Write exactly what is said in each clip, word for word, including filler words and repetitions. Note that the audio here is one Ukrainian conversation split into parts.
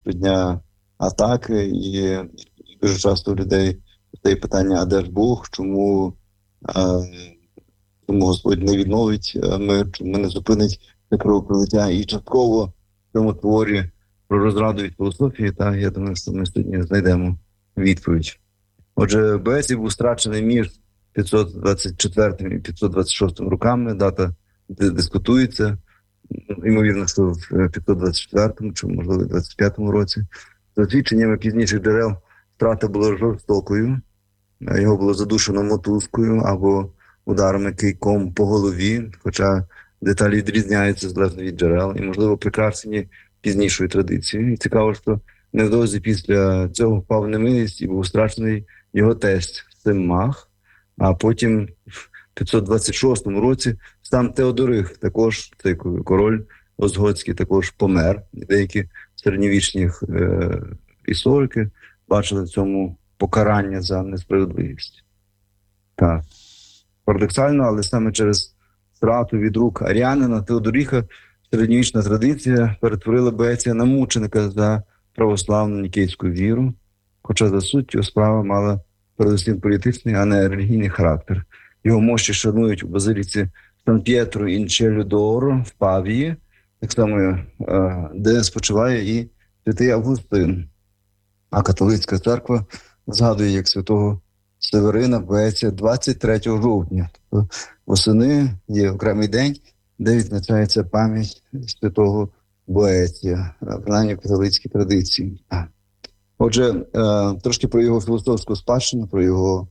щодня атаки, і, і дуже часто у людей стає питання: а де ж Бог? Чому, а, чому Господь не відновить мир, чому не зупинить це кровопролиття? І частково в цьому творі про розраду від філософії, та я думаю, що ми сьогодні знайдемо відповідь. Отже, Боецій був страчений між п'ятсот двадцять четвертим і п'ятсот двадцять шостим роками. Дата дискутується. Ймовірно, що в п'ятсот двадцять четвертому чи, можливо, двадцять п'ятому році. За свідченнями пізніших джерел, страта була жорстокою. Його було задушено мотузкою або ударами кийком по голові, хоча деталі відрізняються залежно від джерел і, можливо, прикрашені пізнішою традицією. І цікаво, що невдовзі після цього впав в немилість і був страчений його тесть Симмах, а потім в п'ятсот двадцять шостому році сам Теодорих, також цей король Озгодський, також помер. Деякі середньовічні е, історики бачили в цьому покарання за несправедливість. Так. Парадоксально, але саме через страту від рук аріянина Теодоріха середньовічна традиція перетворила Боеція на мученика за православну нікейську віру, хоча за суттю справа мала передусім політичний, а не релігійний характер. Його мощі шанують у базиліці Сан-П'єтро ін Челю-д'Оро в Павії, так само, де спочиває і святий Августин. А католицька церква згадує як святого Северина Боеція двадцять третього жовтня. Тобто восени є окремий день, де відзначається пам'ять святого Боеція, принаймні в католицькій традиції. Отже, трошки про його філософську спадщину, про його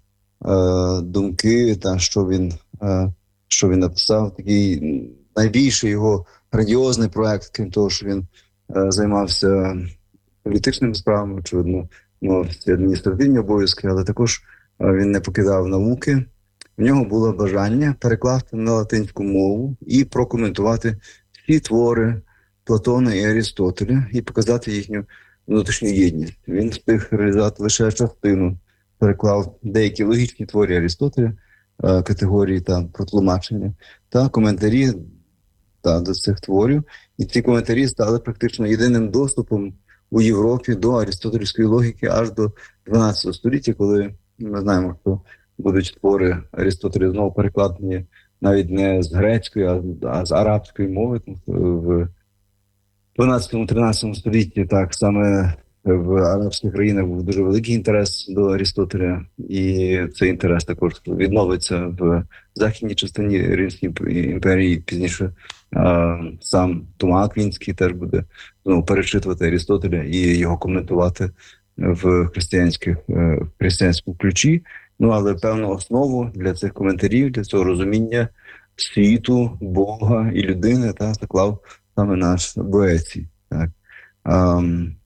думки, та що він, що він написав. Такий найбільший його грандіозний проект, крім того, що він займався політичними справами, очевидно, мав адміністративні обов'язки, але також він не покидав науки. В нього було бажання перекласти на латинську мову і прокоментувати всі твори Платона і Арістотеля і показати їхню внутрішню єдність. Він встиг реалізувати лише частину, переклав деякі логічні твори Арістотеля, категорії та про тлумачення, та коментарі та, до цих творів. І ці коментарі стали практично єдиним доступом у Європі до арістотелівської логіки аж до дванадцятого століття, коли ми знаємо, що будуть твори Арістотеля знову перекладені навіть не з грецької, а з арабської мови. В дванадцятому-тринадцятому столітті так саме в арабських країнах був дуже великий інтерес до Арістотеля, і цей інтерес також відновиться в західній частині Римської імперії. Пізніше а, сам Тома Аквінський теж буде знову перечитувати Арістотеля і його коментувати в християнських в християнському ключі. Ну, але певну основу для цих коментарів, для цього розуміння світу, Бога і людини та заклав саме наш Боецій. Так. А,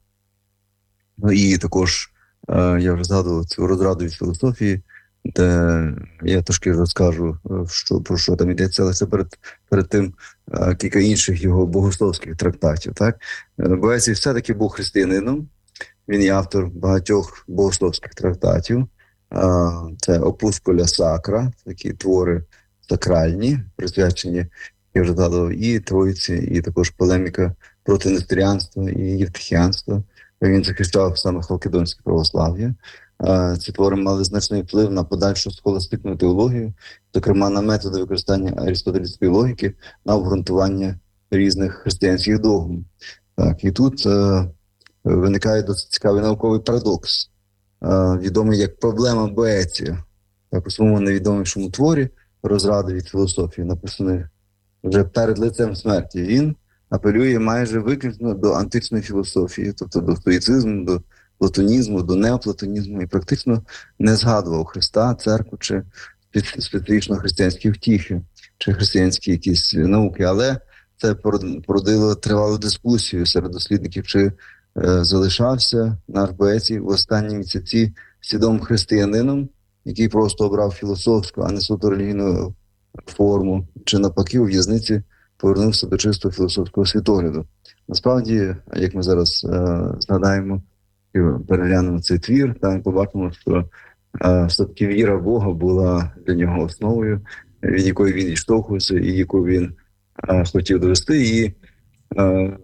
ну і також а, я вже згадував цю розраду від філософії, де я трошки розкажу, що, про що там йдеться, але це перед, перед тим а, кілька інших його богословських трактатів. Так. Боецій все-таки був християнином, він є автор багатьох богословських трактатів. Це Опускуля Сакра, такі твори сакральні, присвячені, я вже згадував, і Троїці, і також полеміка проти нестеріанства і євтихіанства. Він захищав саме халкидонське православ'я. Ці твори мали значний вплив на подальшу схоластичну теологію, зокрема на методи використання арістотелівської логіки на обґрунтування різних християнських догм. Так, і тут е, виникає досить цікавий науковий парадокс, відомий як проблема Боеція. Так, у своєму невідомішому творі «Розради від філософії», написаний вже перед лицем смерті, він апелює майже виключно до античної філософії, тобто до стоїцизму, до платонізму, до неоплатонізму, і практично не згадував Христа, церкву чи специфічно християнські втіхи, чи християнські якісь науки. Але це породило тривалу дискусію серед дослідників, чи залишався наш Боецій в останні місяці свідомим християнином, який просто обрав філософську, а не суто релігійну форму, чи навпаки у в'язниці повернувся до чистого філософського світогляду. Насправді, як ми зараз е, згадаємо і переглянемо цей твір, там побачимо, що е, все-таки віра в Бога була для нього основою, від якої він відштовхувався і яку він е, хотів довести. І е,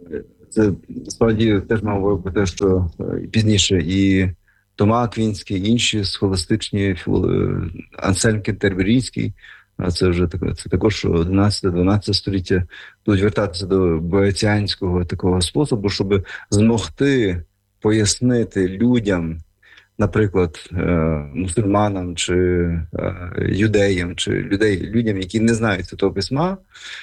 Це справді теж мав говорити про те, що е, пізніше і Тома Аквінський, і інші схоластичні філо- е, Ансельм Кентерберійський, а це вже таке, це також одинадцяте-дванадцяте століття, будуть вертатися до боеціанського такого способу, щоб змогти пояснити людям, наприклад, е, мусульманам чи е, юдеям, чи людей, людям, які не знають Святого Письма,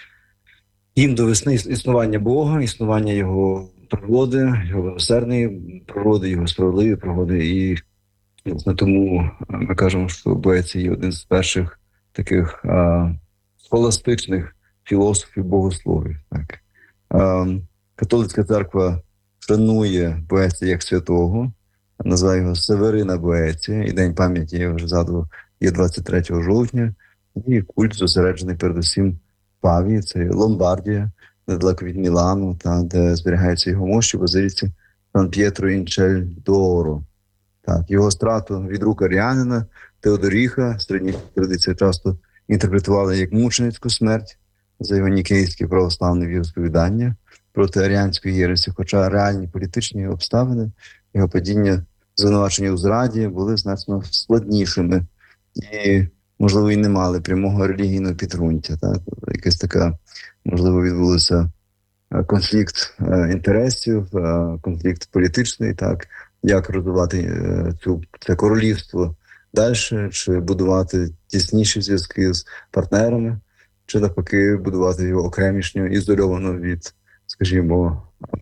їм довести іс- існування Бога, існування його природи, його милосердної природи, його справедливої природи. І власне тому е, ми кажемо, що Боецій є один з перших таких а, схоластичних філософів богословів. Так. А, католицька церква шанує Боеція як святого, називає його Северина Боеція, і День пам'яті, я вже згадував, є двадцять третього жовтня, і культ зосереджений передусім Павії, це є Ломбардія, недалеко від Мілану, та де зберігаються його мощі, базиліці Сан П'єтро Інчель Доро. Так, його страту від рук аріанина Теодоріха, середні традиції часто інтерпретували як мученицьку смерть за його нікейське православне віросповідання проти аріанської єресі, хоча реальні політичні обставини його падіння, звинувачення у зраді були значно складнішими і, можливо, і не мали прямого релігійного підґрунтя. Так? Якась така, можливо, відбулося е, конфлікт е, інтересів, е, конфлікт політичний, так, як розвивати е, цю це королівство далі, чи будувати тісніші зв'язки з партнерами, чи навпаки будувати його окремішньо, ізольовано від, скажімо,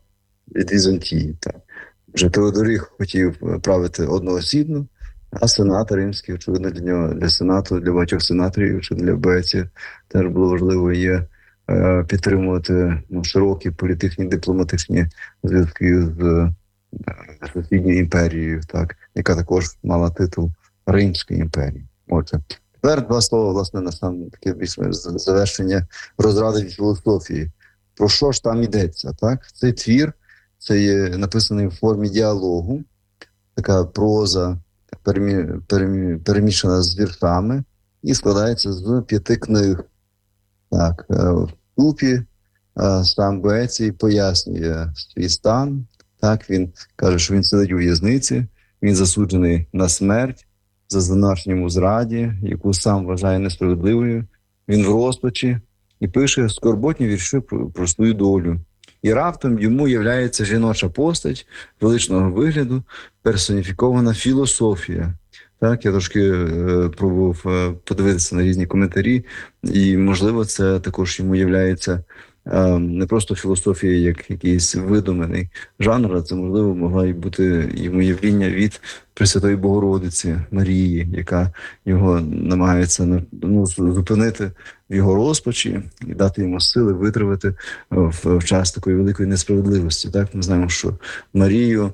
від Візантії. Так. Вже Теодоріх хотів правити одноосібно, а сенат римський, очевидно, для нього, для сенату, для багатьох сенаторів, чи для Боеція теж було важливо є е, підтримувати ну, широкі політичні, дипломатичні зв'язки з е, сусідньою імперією, так, яка також мала титул Римської імперії. Отже, тепер два слова, власне, на саме таке більш завершення розради від філософії. Про що ж там йдеться? Так? Цей твір, це є написаний в формі діалогу, така проза, перемі, перемі, перемішана з віршами, і складається з п'яти книг. Так, в купі сам Боецій пояснює свій стан. Так, він каже, що він сидить у в'язниці, він засуджений на смерть за звинуваченням у зраді, яку сам вважає несправедливою. Він в розпачі і пише скорботні вірші про, про свою долю. І раптом йому являється жіноча постать величного вигляду, персоніфікована філософія. Так, я трошки е, пробував е, подивитися на різні коментарі, і, можливо, це також йому являється е, не просто філософія як якийсь видуманий жанр, а це, можливо, могла й бути йому явління від Пресвятої Богородиці Марії, яка його намагається ну, зупинити в його розпачі і дати йому сили витримати в, в час такої великої несправедливості. Так, ми знаємо, що Марію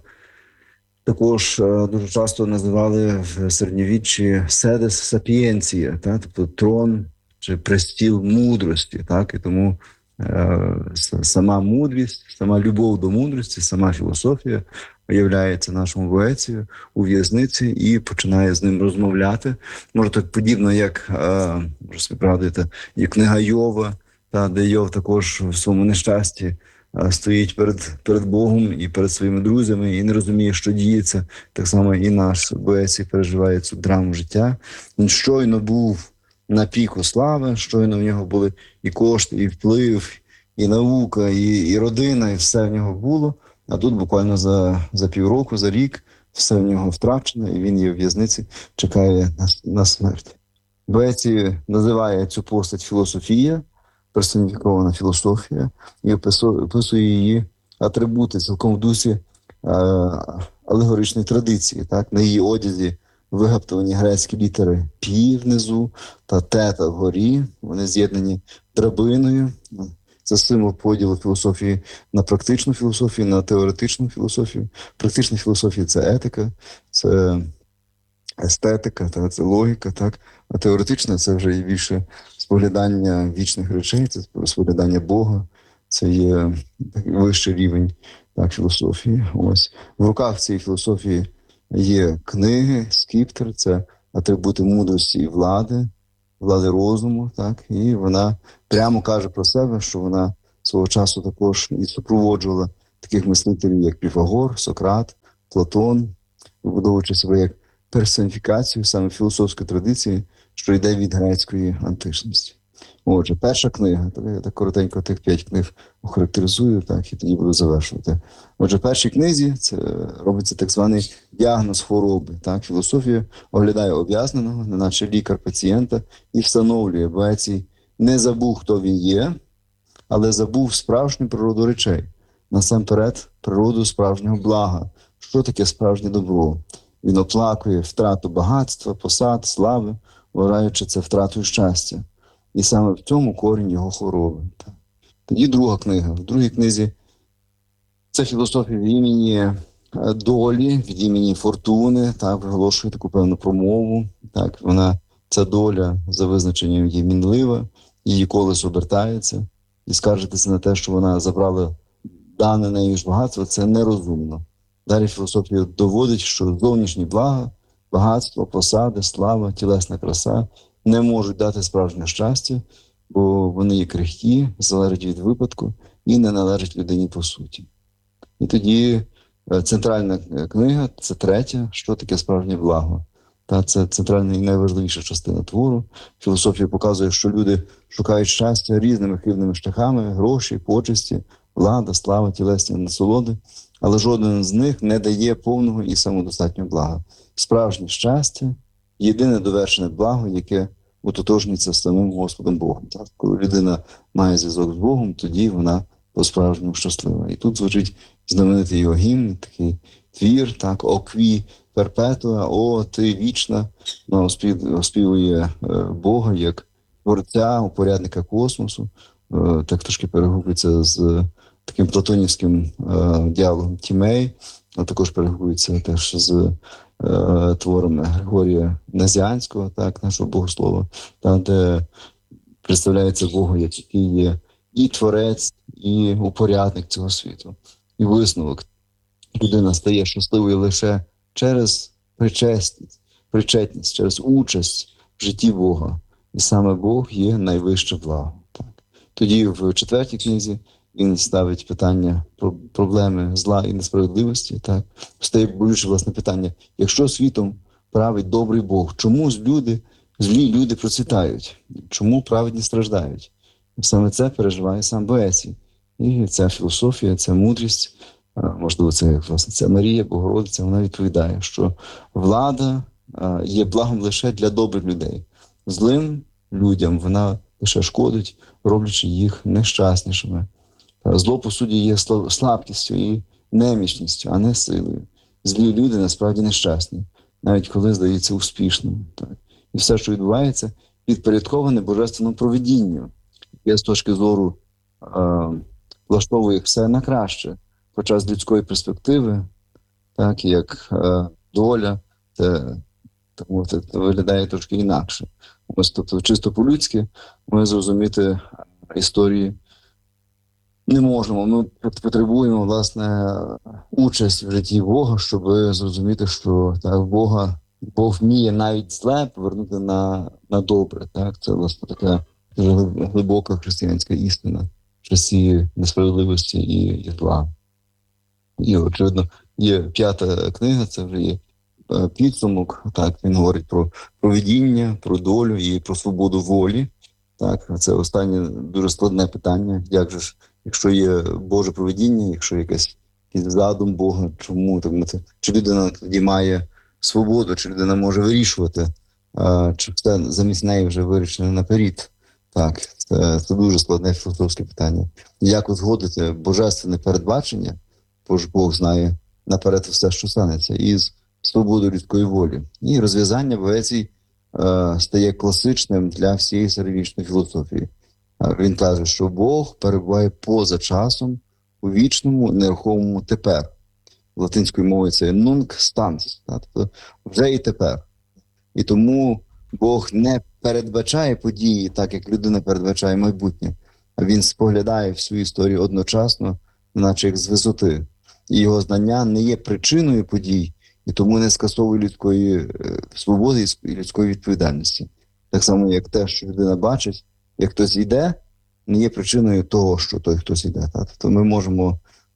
також е, дуже часто називали в середньовіччі седес сапієнція, так? Тобто трон чи престіл мудрості. Так? І тому е, сама мудрість, сама любов до мудрості, сама філософія виявляється нашому Боецію у в'язниці і починає з ним розмовляти. Може, так подібно, як, е, може, собі пригадуєте, і книга Йова, та, де Йов також в своєму нещасті стоїть перед, перед Богом і перед своїми друзями і не розуміє, що діється. Так само і наш Боецій переживає цю драму життя. Він щойно був на піку слави, щойно в нього були і кошти, і вплив, і наука, і, і родина, і все в нього було. А тут буквально за, за півроку, за рік все в нього втрачено, і він є в в'язниці, чекає на, на смерть. Боецій називає цю постать філософія, персоніфікована філософія, і описує її атрибути цілком в дусі е, алегоричної традиції. Так? На її одязі вигаптовані грецькі літери «пі» внизу та «тета» вгорі. Вони з'єднані драбиною. Це символ поділу філософії на практичну філософію, на теоретичну філософію. Практична філософія – це етика, це естетика, так, це логіка, так, а теоретична – це вже і більше споглядання вічних речей, це споглядання Бога, це є такий вищий рівень так, філософії. Ось. В руках цієї філософії є книги, скіптер, це атрибути мудрості і влади, влади розуму, так, і вона прямо каже про себе, що вона свого часу також і супроводжувала таких мислителів, як Піфагор, Сократ, Платон, вибудовуючи себе як персоніфікацію саме філософської традиції, що йде від грецької античності. Отже, перша книга, так, я так коротенько тих п'ять книг охарактеризую, так, і тоді буду завершувати. Отже, в першій книзі це робиться так званий діагноз хвороби. Так, філософія оглядає об'язненого, неначе лікар пацієнта, і встановлює, Боецій не забув, хто він є, але забув справжню природу речей. Насамперед, природу справжнього блага. Що таке справжнє добро? Він оплакує втрату багатства, посад, слави, вважаючи це втратою щастя. І саме в цьому корінь його хвороби. Тоді друга книга. В другій книзі це філософія від імені долі, від імені фортуни, так, виголошує таку певну промову. Так, вона, ця доля за визначенням є мінлива, її колесо обертається, і скаржитися на те, що вона забрала дане нею ж багатство, це нерозумно. Далі філософія доводить, що зовнішні блага, багатство, посади, слава, тілесна краса не можуть дати справжнє щастя, бо вони є крихкі, залежать від випадку і не належать людині по суті. І тоді центральна книга, це третя, що таке справжнє благо. Та це центральна і найважливіша частина твору. Філософія показує, що люди шукають щастя різними хибними шляхами, гроші, почесті, влада, слава, тілесні насолоди, але жоден з них не дає повного і самодостатнього блага. Справжнє щастя – єдине довершене благо, яке ототожнюється з самим Господом Богом. Так? Коли людина має зв'язок з Богом, тоді вона по-справжньому щаслива. І тут звучить знаменитий його гімн, такий твір, так, «О кві перпетуа», «О, ти вічна», вона оспівує Бога як творця, упорядника космосу, так трошки перегукується з таким платонівським діалогом Тімей, а також перегукується теж з е, творами Григорія Назіанського, так, нашого богослова, там, де представляється Богу, який є і творець, і упорядник цього світу. І висновок: людина стає щасливою лише через причесність, причетність, через участь в житті Бога. І саме Бог є найвище благо. Так. Тоді в четвертій книзі він ставить питання про проблеми зла і несправедливості. Так. Стає болюче, власне, питання: якщо світом править добрий Бог, чому люди, злі люди процвітають? Чому праведні страждають? Саме це переживає сам Боецій. І ця філософія, ця мудрість, можливо, це, власне, ця Марія, Богородиця, вона відповідає, що влада є благом лише для добрих людей. Злим людям вона лише шкодить, роблячи їх нещаснішими. Зло, по суті, є слабкістю і немічністю, а не силою. Злі люди насправді нещасні, навіть коли здаються успішними. Так. І все, що відбувається, підпорядковане божественному провидінню. Я з точки зору е, влаштовує все на краще. Хоча з людської перспективи, так, як е, доля, це, тому це виглядає трошки інакше. Ось, тобто, чисто по-людськи ми зрозуміти історії не можемо. Ми потребуємо, власне, участь в житті Бога, щоб зрозуміти, що так, Бога, Бог вміє навіть зле повернути на, на добре. Так? Це, власне, така глибока християнська істина в часі несправедливості і, і зла. І, очевидно, є п'ята книга, це вже є підсумок. Так, він говорить про провидіння, про долю і про свободу волі. Так, це останнє дуже складне питання. Як же ж, якщо є Боже провидіння, якщо якась задум Бога, чому так, чи людина тоді має свободу, чи людина може вирішувати, а, чи все замість неї вже вирішено наперед. Так, це, це дуже складне філософське питання. Як узгодити божественне передбачення, бо ж Бог знає наперед все, що станеться, із свободою людської волі. І розв'язання Боецій е, стає класичним для всієї середньовічної філософії. Е, він каже, що Бог перебуває поза часом у вічному, нерухомому тепер. Латинською мовою це «nunc stans», тобто вже і тепер. І тому Бог не передбачає події так, як людина передбачає майбутнє, а він споглядає всю історію одночасно, наче як з висоти. І його знання не є причиною подій, і тому не скасовує людської е, свободи і людської відповідальності. Так само, як те, що людина бачить, як хтось йде, не є причиною того, що той хтось йде. Так? Тобто ми можемо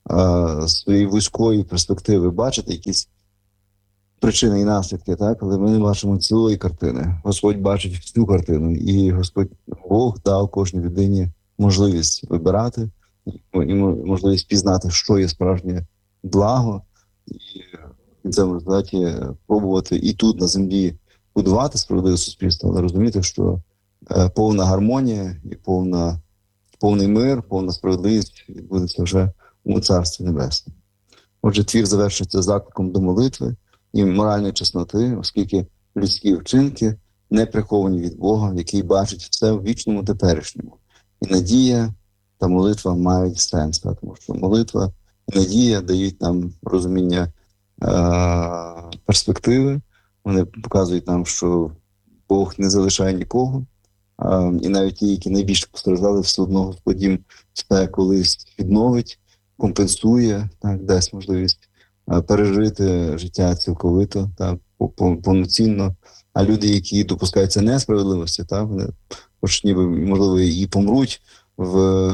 а, своєї вузької перспективи бачити якісь причини і наслідки, так, але ми не бачимо цілої картини. Господь бачить всю картину, і Господь Бог дав кожній людині можливість вибирати і можливість пізнати, що є справжнє благо, і в цьому результаті пробувати і тут на землі будувати справедливе суспільство, але розуміти, що е, повна гармонія і повна, повний мир, повна справедливість відбудеться вже у Царстві Небесному. Отже, твір завершується закликом до молитви і моральної чесноти, оскільки людські вчинки не приховані від Бога, який бачить все в вічному теперішньому. І надія та молитва мають сенс, тому що молитва і надія дають нам розуміння е- перспективи. Вони показують нам, що Бог не залишає нікого, е- і навіть ті, які найбільше постраждали, все одно Господь їм все колись відновить, компенсує, так, дасть можливість е- пережити життя цілковито та повноцінно. А люди, які допускаються несправедливості, так, вони хоч ніби, можливо, і помруть в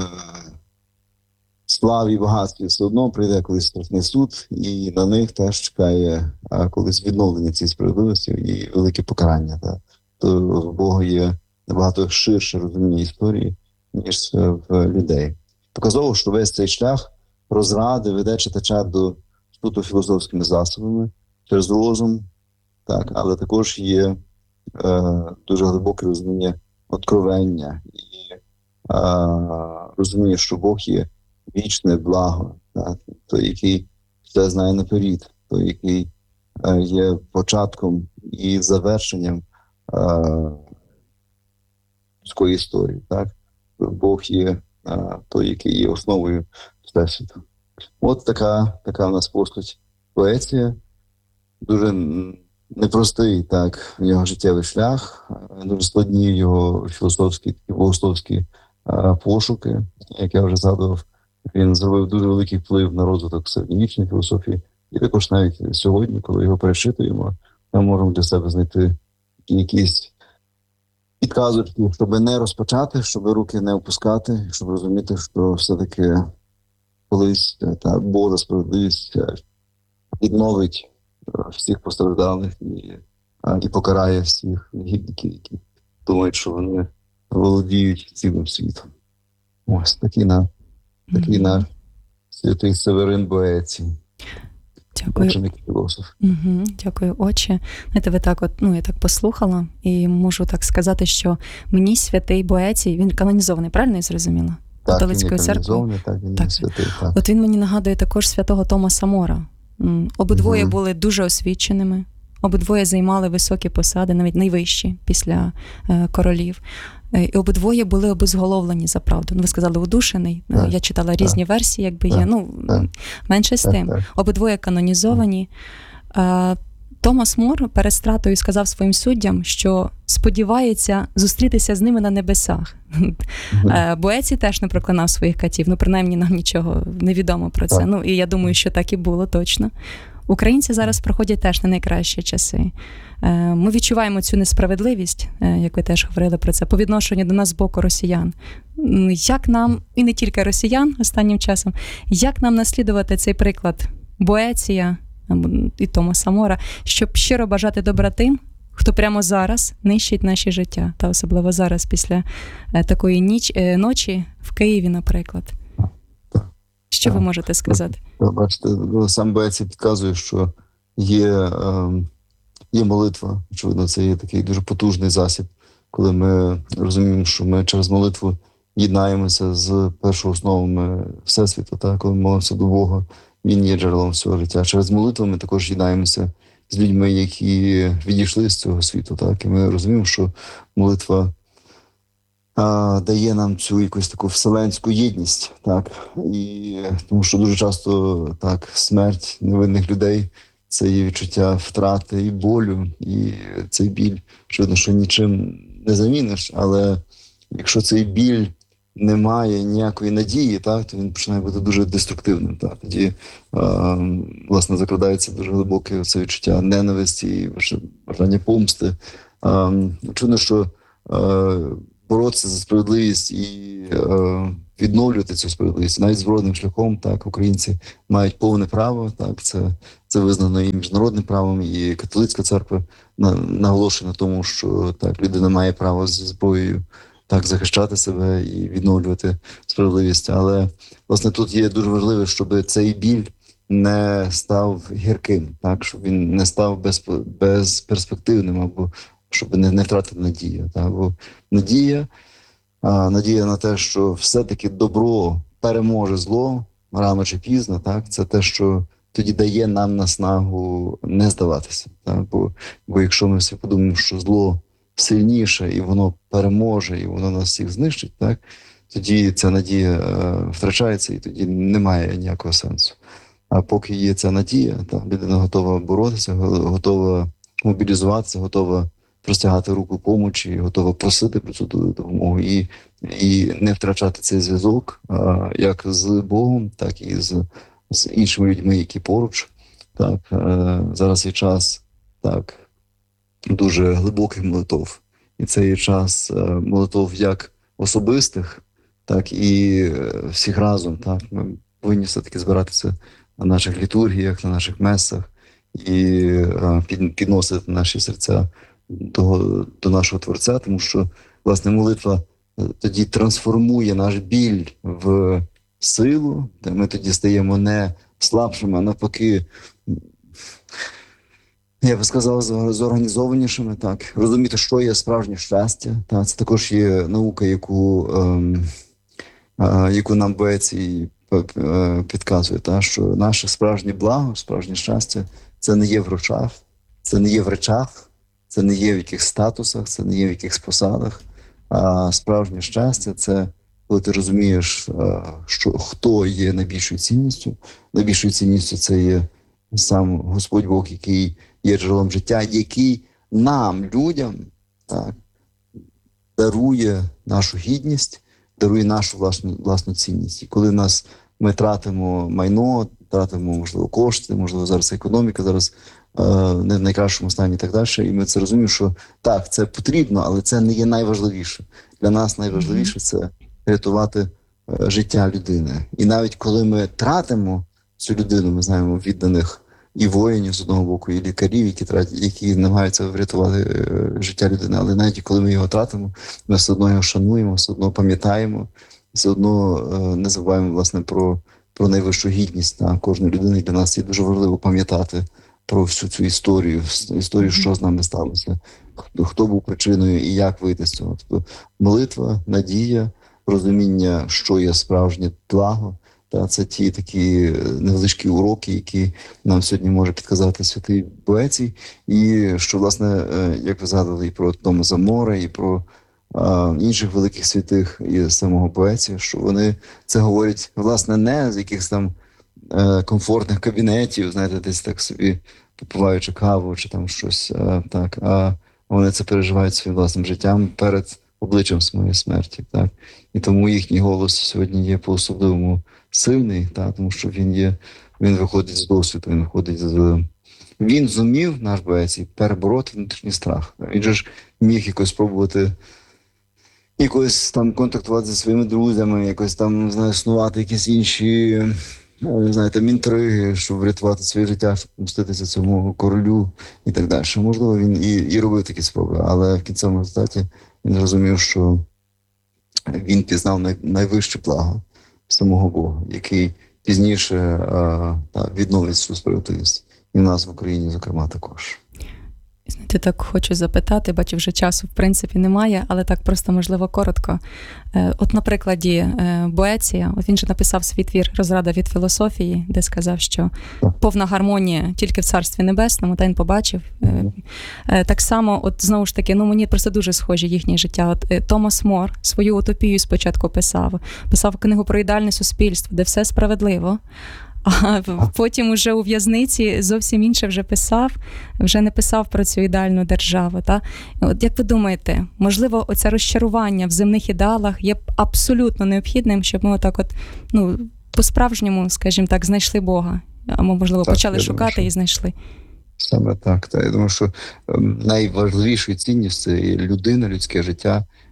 славі і багатстві, все одно прийде колись страшний суд, і на них теж чекає а, колись відновлення цієї справедливості і велике покарання. Так. То в Бога є набагато ширше розуміння історії, ніж в людей. Показово, що весь цей шлях розради веде читача до суто філософськими засобами, через розум, так, але також є е, дуже глибоке розуміння откровення і е, розуміння, що Бог є вічне благо, так, той, який все знає наперед, той, який е, є початком і завершенням е, людської історії. Так. Бог є е, той, який є основою Всесвіту. От така, така у нас постать поезія. Дуже непростий, так, його життєвий шлях, дуже складні його філософські, богословські а, пошуки. Як я вже згадував, він зробив дуже великий вплив на розвиток середньовічної філософії. І також навіть сьогодні, коли його перечитуємо, ми можемо для себе знайти якісь підказочки, щоб не розпочати, щоб руки не опускати, щоб розуміти, що все-таки колись та Божа справедливість відновить всіх постраждалих і, і покарає всіх негідників, які думають, що вони володіють цілим світом. Ось такий на такий mm-hmm. наш святий Северин Боецій. Дякую. Філософ. Угу, дякую, отче. Знаєте, ви так от, ну, я так послухала, і можу так сказати, що мені святий Боецій, він канонізований, правильно я зрозуміла? Так, Католицькою церквою. Так, він так. Святий, так. От він мені нагадує також святого Томаса Мора. Обидвоє угу. були дуже освіченими, обидвоє займали високі посади, навіть найвищі після е, королів. І обидвоє були обезголовлені за правду. Ну, ви сказали, удушений. Так, я читала різні так, так, версії, якби так, є. Ну, так, менше з так, тим. Так. Обидвоє канонізовані. Так. Томас Мор перед стратою сказав своїм суддям, що сподівається зустрітися з ними на небесах. Mm-hmm. Боецій теж не проклинав своїх катів. Ну, принаймні, нам нічого не відомо про це. Так. Ну, і я думаю, що так і було точно. Українці зараз проходять теж не найкращі часи. Ми відчуваємо цю несправедливість, як ви теж говорили про це, по відношенню до нас з боку росіян. Як нам, і не тільки росіян останнім часом, як нам наслідувати цей приклад Боеція і Томаса Мора, щоб щиро бажати добра тим, хто прямо зараз нищить наші життя, та особливо зараз після такої ніч, ночі в Києві, наприклад. Що так. ви можете сказати? Бачите, сам Боецій підказує, що є, є молитва. Очевидно, це є такий дуже потужний засіб, коли ми розуміємо, що ми через молитву єднаємося з першою основами Всесвіту, так? Коли ми молимося до Бога, Він є джерелом всього життя. Через молитву ми також єднаємося з людьми, які відійшли з цього світу. Так? І ми розуміємо, що молитва а, дає нам цю якусь таку вселенську єдність. Так? І, тому що дуже часто так, смерть невинних людей – це є відчуття втрати і болю. І цей біль, очевидно, що нічим не заміниш, але якщо цей біль не має ніякої надії, так, то він починає бути дуже деструктивним. Так. Тоді, е, власне, закладається дуже глибоке це відчуття ненависті, бажання помсти. Е, очевидно, що е, боротися за справедливість і е, відновлювати цю справедливість. Навіть збройним шляхом, так, українці мають повне право, так, це, це визнано і міжнародним правом, і католицька церква на, наголошує на тому, що так, людина має право зі зброєю так захищати себе і відновлювати справедливість. Але, власне, тут є дуже важливо, щоб цей біль не став гірким, так, щоб він не став без, безперспективним, або щоб не, не втратити надію. Так, бо надія, а, надія на те, що все-таки добро переможе зло рано чи пізно, так, це те, що тоді дає нам наснагу не здаватися. Так, бо, бо якщо ми всі подумаємо, що зло сильніше, і воно переможе, і воно нас всіх знищить, так, тоді ця надія е, втрачається, і тоді немає ніякого сенсу. А поки є ця надія, так, людина готова боротися, готова мобілізуватися, готова простягати руку помочі, готова просити про цю допомогу і, і не втрачати цей зв'язок а, як з Богом, так і з, з іншими людьми, які поруч. Так, а, зараз є час так, дуже глибоких молитов. І це є час а, молитов як особистих, так і всіх разом. Так. Ми повинні все-таки збиратися на наших літургіях, на наших месах і а, під, підносити наші серця до, до нашого Творця, тому що, власне, молитва тоді трансформує наш біль в силу, де ми тоді стаємо не слабшими, а навпаки, я би сказав, зорганізованішими, так, розуміти, що є справжнє щастя. Так, це також є наука, яку, ем, е, яку нам Боецький підказує, так, що наше справжнє благо, справжнє щастя – це не є в грошах, це не є в речах, це не є в якихось статусах, це не є в якихось посадах. А справжнє щастя – це коли ти розумієш, що хто є найбільшою цінністю. Найбільшою цінністю це є сам Господь Бог, який є джерелом життя, який нам, людям, так, дарує нашу гідність, дарує нашу власну, власну цінність. І коли нас, ми тратимо майно, тратимо, можливо, кошти, можливо, зараз економіка, зараз не в найкращому стані і так далі. І ми це розуміємо, що так, це потрібно, але це не є найважливіше. Для нас найважливіше – це рятувати життя людини. І навіть коли ми тратимо цю людину, ми знаємо відданих і воїнів з одного боку, і лікарів, які тратять, які намагаються врятувати життя людини. Але навіть коли ми його тратимо, ми все одно його шануємо, все одно пам'ятаємо, все одно не забуваємо, власне, про, про найвищу гідність та кожної людини. І для нас є дуже важливо пам'ятати про всю цю історію, історію, що з нами сталося, хто, хто був причиною і як вийти з цього. Тобто молитва, надія, розуміння, що є справжнє благо, та це ті такі невеличкі уроки, які нам сьогодні може підказати святий Боецький. І що, власне, як ви згадували, і про Томаса Мора, і про а, інших великих святих і самого Боецького, що вони це говорять, власне, не з якихось там комфортних кабінетів, знаєте, десь так собі попиваючи каву чи там щось, а, так, а вони це переживають своїм власним життям перед обличчям своєї смерті, так. І тому їхній голос сьогодні є по-особливому сильний, так, тому що він є, він виходить з досвіду, він виходить з... Він зумів, наш Боецький, перебороти внутрішній страх. Він же ж міг якось спробувати якось там контактувати зі своїми друзями, якось там, не знаю, існувати якісь інші, ну, знаєте, інтриги, щоб врятувати своє життя, щоб помститися цьому королю і так далі. Можливо, він і, і робив такі спроби, але в кінцевому результаті він зрозумів, що він пізнав най, найвище благо самого Бога, який пізніше а, та, відновить цю справедливість. І в нас в Україні, зокрема, також. Знаєте, так хочу запитати, бачу, вже часу, в принципі, немає, але так просто, можливо, коротко. От на прикладі Боеція, от він же написав свій твір «Розрада від філософії», де сказав, що повна гармонія тільки в Царстві Небесному, та він побачив. Mm-hmm. Так само, от знову ж таки, ну мені просто дуже схожі їхнє життя. От Томас Мор свою утопію спочатку писав, писав книгу про ідеальне суспільство, де все справедливо. А потім уже у в'язниці зовсім інше вже писав, вже не писав про цю ідеальну державу. Та? От як ви думаєте, можливо, оце розчарування в земних ідеалах є абсолютно необхідним, щоб ми отак от, ну, по-справжньому, скажімо так, знайшли Бога? Або, можливо, так, почали шукати думаю, що... і знайшли? Саме так. Та. Я думаю, що найважливішою цінністю це людина, людське життя,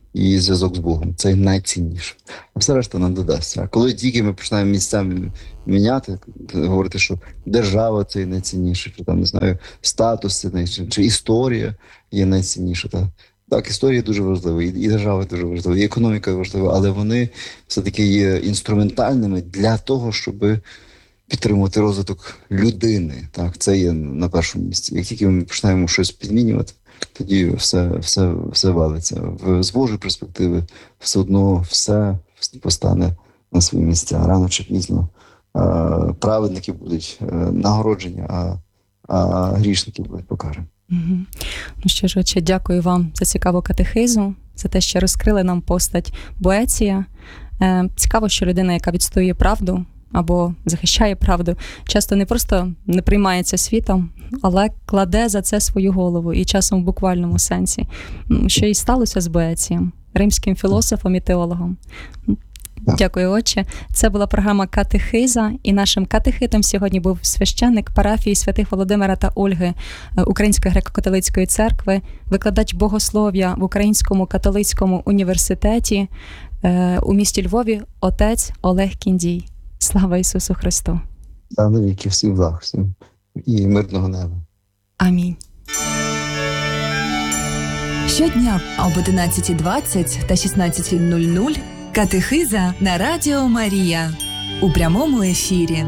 і зв'язок з Богом. Це найцінніше. А все решта нам додасться. А коли тільки ми починаємо місцями міняти, говорити, що держава це найцінніше, чи там не знаю, статус це найцінніше, чи історія є найцінніше. Так, так, історія дуже важлива, і, і держава дуже важлива, і економіка важлива, але вони все-таки є інструментальними для того, щоб підтримувати розвиток людини. Так, це є на першому місці. Як тільки ми починаємо щось підмінювати, тоді все, все, все валиться. В, з Божої перспективи все одно все постане на свої місця. Рано чи пізно а, праведники будуть а, нагороджені, а, а грішники будуть покарані. Угу. Ну що ж, отче, дякую вам за цікаву катехизу, за те, що розкрили нам постать Боеція. Е, цікаво, що людина, яка відстоює правду або захищає правду, часто не просто не приймається світом, але кладе за це свою голову, і часом в буквальному сенсі. Що і сталося з Боецієм, римським філософом і теологом. Дякую, отче. Це була програма «Катехиза», і нашим катехитом сьогодні був священник парафії святих Володимира та Ольги Української греко-католицької церкви, викладач богослов'я в Українському католицькому університеті у місті Львові, отець Олег Кіндій. Слава Ісусу Христу! Слава віки, всім благ, всім і мирного неба. Амінь. Щодня об одинадцятій двадцять та шістнадцятій нуль нуль катехиза на Радіо Марія у прямому ефірі.